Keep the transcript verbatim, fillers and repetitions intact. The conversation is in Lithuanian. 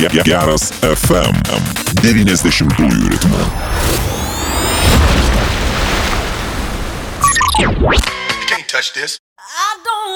Geras F M devyniasdešimtųjų ritmu. You can't touch this. I don't